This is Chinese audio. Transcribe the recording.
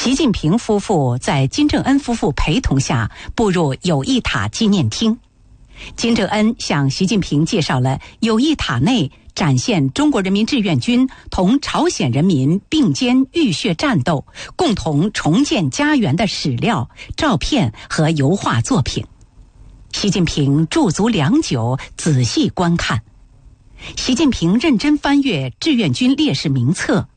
习近平夫妇在金正恩夫妇陪同下步入友谊塔纪念厅。金正恩向习近平介绍了友谊塔内展现中国人民志愿军同朝鲜人民并肩浴血战斗、共同重建家园的史料、照片和油画作品。习近平驻足良久，仔细观看。习近平认真翻阅志愿军烈士名册，